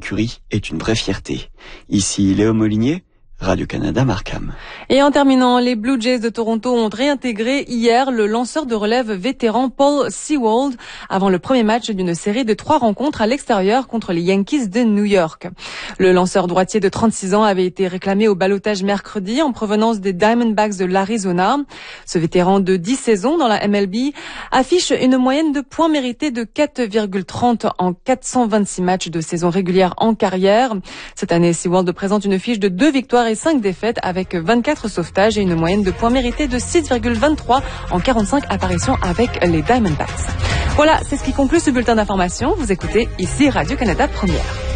écurie est une vraie fierté. Ici Léo Molinier, Radio-Canada Markham. Et en terminant, les Blue Jays de Toronto ont réintégré hier le lanceur de relève vétéran Paul Sewald avant le premier match d'une série de 3 rencontres à l'extérieur contre les Yankees de New York. Le lanceur droitier de 36 ans avait été réclamé au ballottage mercredi en provenance des Diamondbacks de l'Arizona. Ce vétéran de 10 saisons dans la MLB affiche une moyenne de points mérités de 4,30 en 426 matchs de saison régulière en carrière. Cette année, Sewald présente une fiche de 2 victoires et 5 défaites avec 24 sauvetages et une moyenne de points mérités de 6,23 en 45 apparitions avec les Diamondbacks. Voilà, c'est ce qui conclut ce bulletin d'information. Vous écoutez ici Radio-Canada Première.